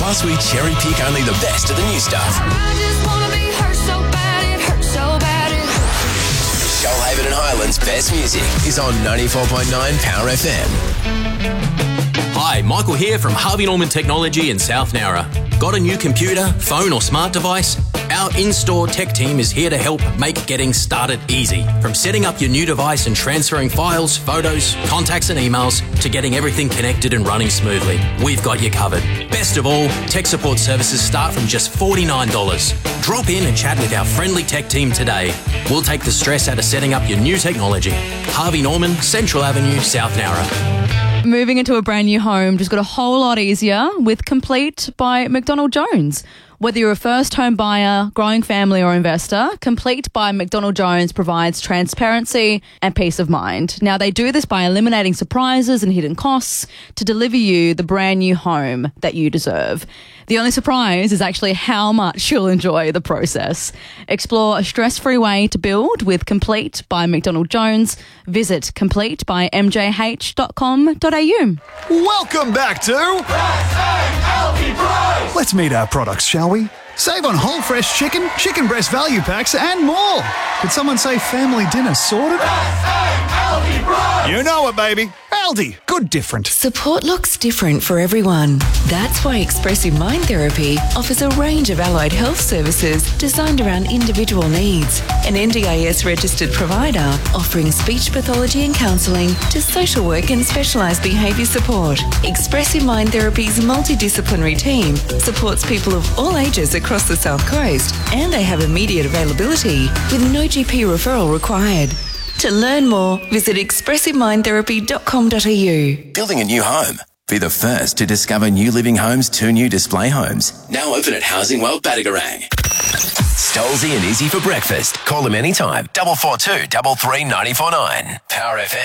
Plus, we cherry pick only the best of the new stuff. I just wanna be hurt so bad, it hurts so bad, it hurts. Shoalhaven and Highland's best music is on 94.9 Power FM. Hi, Michael here from Harvey Norman Technology in South Nowra. Got a new computer, phone or smart device? Our in-store tech team is here to help make getting started easy. From setting up your new device and transferring files, photos, contacts and emails to getting everything connected and running smoothly. We've got you covered. Best of all, tech support services start from just $49. Drop in and chat with our friendly tech team today. We'll take the stress out of setting up your new technology. Harvey Norman, Central Avenue, South Nowra. Moving into a brand new home just got a whole lot easier with Complete by McDonald Jones. Whether you're a first home buyer, growing family or investor, Complete by McDonald Jones provides transparency and peace of mind. Now, they do this by eliminating surprises and hidden costs to deliver you the brand new home that you deserve. The only surprise is actually how much you'll enjoy the process. Explore a stress-free way to build with Complete by McDonald Jones. Visit completebymj.com.au. Welcome back to Let's meet our products, shall we? Save on whole fresh chicken, chicken breast value packs and more. Did someone say family dinner sorted? You know it, baby. Aldi, good different. Support looks different for everyone. That's why Expressive Mind Therapy offers a range of allied health services designed around individual needs. An NDIS registered provider offering speech pathology and counselling to social work and specialised behaviour support. Expressive Mind Therapy's multidisciplinary team supports people of all ages across the South Coast, and they have immediate availability with no GP referral required. To learn more, visit expressivemindtherapy.com.au. Building a new home? Be the first to discover New Living Home's 2 new display homes. Now open at Housing World Badagarang. Stolzy and Izzy for breakfast. Call them anytime. 442 33949. Power FM.